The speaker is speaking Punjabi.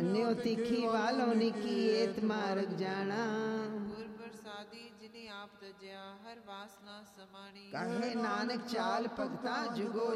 ਮੰਨਿਓ ਤਿੱਖੀ ਵਾਲੋਂ ਨਿੱਕੀ ਏਤ ਮਾਰਗ ਜਾਣਾ। ਗੁਰ ਪ੍ਰਸਾਦੀ ਜਿਨੇ ਆਪ ਤਜਿਆ ਹਰ ਵਾਸਨਾ ਸਮਾਣੀ। ਕਹੇ ਨਾਨਕ ਚਾਲ ਭਗਤਾ ਜੁਗੋ